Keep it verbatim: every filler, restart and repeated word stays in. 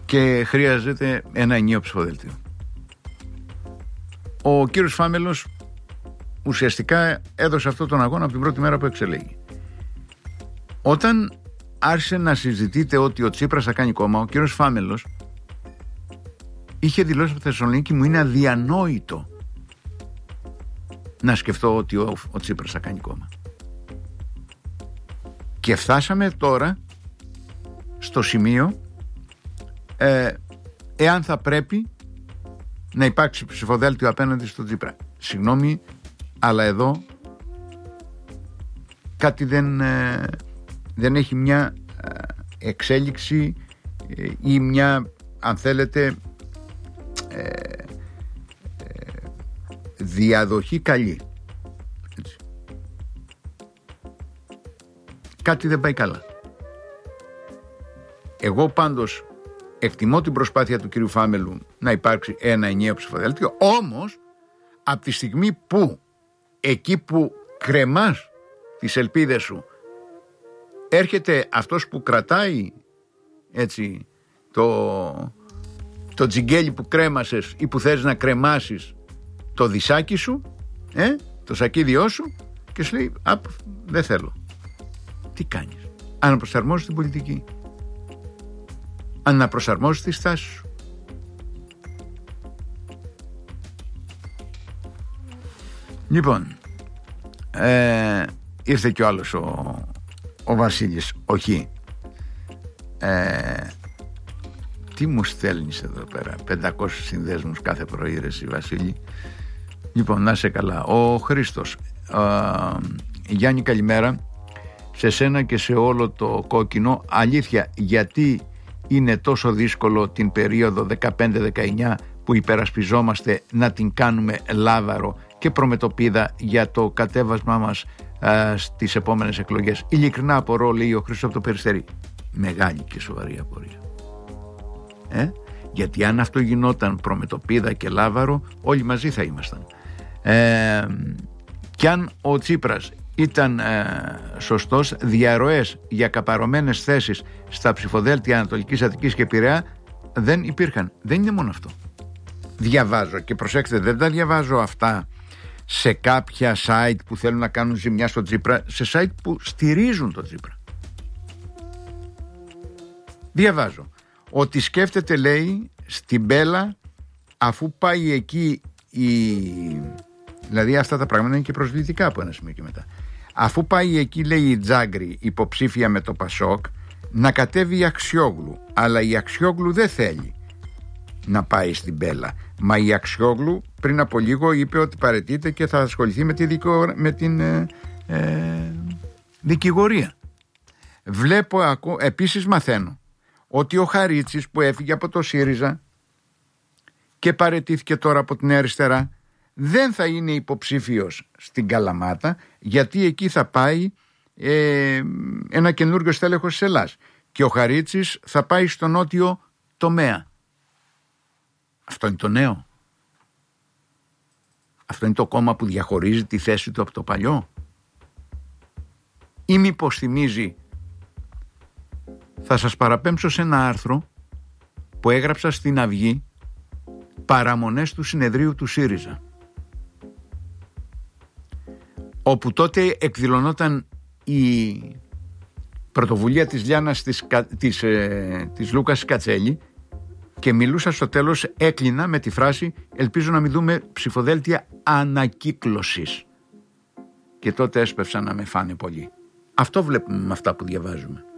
και χρειάζεται ένα ενιαίο ψηφοδέλτιο. Ο κύριος Φάμελος ουσιαστικά έδωσε αυτό τον αγώνα από την πρώτη μέρα που εξελέγει. Όταν άρχισε να συζητείται ότι ο Τσίπρας θα κάνει κόμμα, ο κύριος Φάμελος είχε δηλώσει από τη Θεσσαλονίκη: μου είναι αδιανόητο να σκεφτώ ότι ο, ο Τσίπρας θα κάνει κόμμα. Και φτάσαμε τώρα στο σημείο ε, εάν θα πρέπει να υπάρξει ψηφοδέλτιο απέναντι στον Τσίπρα. Συγγνώμη, αλλά εδώ κάτι δεν, ε, δεν έχει μια ε, εξέλιξη ε, ή μια, αν θέλετε, ε, ε, διαδοχή καλή. Έτσι. Κάτι δεν πάει καλά. Εγώ πάντως εκτιμώ την προσπάθεια του κυρίου Φάμελου να υπάρξει ένα ενιαίο ψηφοδέλτιο, όμως από τη στιγμή που εκεί που κρεμάς τις ελπίδες σου έρχεται αυτός που κρατάει έτσι το, το τζιγκέλι που κρέμασες ή που θες να κρεμάσεις το δισάκι σου, ε, το σακίδιό σου, και σου λέει απ, δεν θέλω. Τι κάνεις? Αναπροσαρμόζεις την πολιτική, αναπροσαρμόζεις τη στάση σου. Λοιπόν, ε, ήρθε και ο άλλος ο, ο Βασίλης, όχι. Ε, τι μου στέλνεις εδώ πέρα, πεντακόσιους συνδέσμους κάθε πρωί ρε εσύ Βασίλη. Λοιπόν, να είσαι καλά. Ο Χρήστος, ε, Γιάννη καλημέρα σε σένα και σε όλο το κόκκινο. Αλήθεια, γιατί είναι τόσο δύσκολο την περίοδο δεκαπέντε δεκαεννιά που υπερασπιζόμαστε να την κάνουμε λάβαρο και προμετωπίδα για το κατέβασμά μας α, στις επόμενες εκλογές? Ειλικρινά απορώ, λέει ο Χρήστος από το Περιστέρι. Μεγάλη και σοβαρή απορία. Ε? Γιατί αν αυτό γινόταν προμετωπίδα και λάβαρο, όλοι μαζί θα ήμασταν. Ε, κι αν ο Τσίπρας ήταν ε, σωστός, διαρροές για καπαρωμένες θέσεις στα ψηφοδέλτια Ανατολικής Αττικής και Πειραιά δεν υπήρχαν. Δεν είναι μόνο αυτό. Διαβάζω, και προσέξτε, δεν τα διαβάζω αυτά σε κάποια site που θέλουν να κάνουν ζημιά στο Τσίπρα, σε site που στηρίζουν τον Τσίπρα. Διαβάζω ότι σκέφτεται, λέει, στην Μπέλα, αφού πάει εκεί η... δηλαδή αυτά τα πράγματα είναι και προσβλητικά από ένα σημείο και μετά. Αφού πάει εκεί, λέει, η Τζάγκρη υποψήφια με το Πασόκ, να κατέβει η Αξιόγλου. Αλλά η Αξιόγλου δεν θέλει να πάει στην Μπέλα. Μα η Αξιόγλου πριν από λίγο είπε ότι παραιτείται και θα ασχοληθεί με, τη δικο... με την ε, ε, δικηγορία. Βλέπω, ακού... επίσης μαθαίνω ότι ο Χαρίτσης που έφυγε από το ΣΥΡΙΖΑ και παραιτήθηκε τώρα από την Αριστερά δεν θα είναι υποψήφιος στην Καλαμάτα, γιατί εκεί θα πάει ε, ένα καινούργιο στέλεχος της Ελλάς και ο Χαρίτσης θα πάει στο νότιο τομέα. Αυτό είναι το νέο? Αυτό είναι το κόμμα που διαχωρίζει τη θέση του από το παλιό? Ή μήπως θυμίζει? Θα σας παραπέμψω σε ένα άρθρο που έγραψα στην Αυγή, παραμονές του συνεδρίου του ΣΥΡΙΖΑ, όπου τότε εκδηλωνόταν η πρωτοβουλία της Λιάννας της, της, ε, της Λούκας Κατσέλη, και μιλούσα στο τέλος, έκλεινα με τη φράση «Ελπίζω να μην δούμε ψηφοδέλτια ανακύκλωσης». Και τότε έσπευσαν να με φάνε πολύ. Αυτό βλέπουμε με αυτά που διαβάζουμε.